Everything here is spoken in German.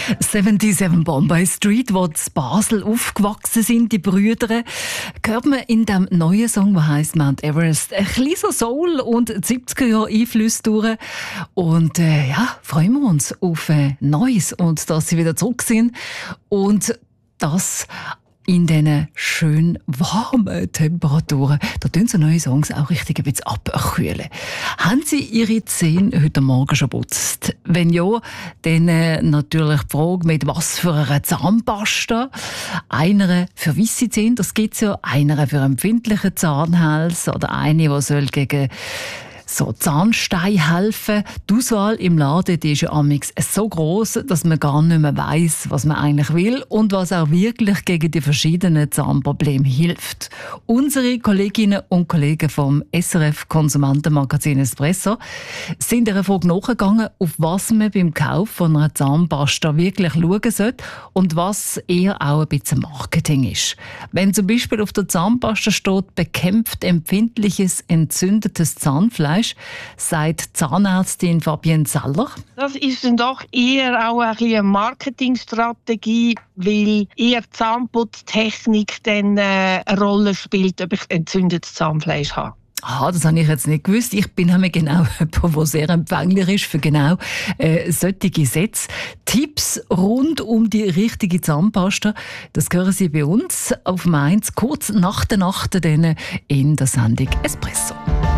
77 Bombay Street, wo in Basel aufgewachsen sind, die Brüder, hört man in dem neuen Song, der heisst Mount Everest, ein kleiner Soul und 70er-Jahre-Einflüsse durch. Und freuen wir uns auf Neues und dass sie wieder zurück sind. Und das in diesen schön warmen Temperaturen. Da tun so neue Songs auch richtig ein bisschen abkühlen. Haben Sie Ihre Zähne heute Morgen schon geputzt? Wenn ja, dann natürlich die Frage, mit was für einer Zahnpasta. Einer für weisse Zähne, das gibt es ja. Einer für empfindlichen Zahnhals oder eine, die soll gegen Zahnstein helfen. Die Auswahl im Laden, die ist ja amigs so gross, dass man gar nicht mehr weiss, was man eigentlich will und was auch wirklich gegen die verschiedenen Zahnprobleme hilft. Unsere Kolleginnen und Kollegen vom SRF Konsumentenmagazin Espresso sind der Frage nachgegangen, auf was man beim Kauf von einer Zahnpasta wirklich schauen sollte und was eher auch ein bisschen Marketing ist. Wenn zum Beispiel auf der Zahnpasta steht, bekämpft empfindliches, entzündetes Zahnfleisch, sagt Zahnärztin Fabienne Zeller. Das ist dann doch eher auch eine Marketingstrategie, weil eher Zahnputztechnik dann eine Rolle spielt, ob ich entzündetes Zahnfleisch habe. Aha, das habe ich jetzt nicht gewusst. Ich bin genau jemand, der sehr empfänglich ist für genau solche Sätze. Tipps rund um die richtige Zahnpasta, das hören Sie bei uns auf Mainz kurz nach der Nacht in der Sendung Espresso.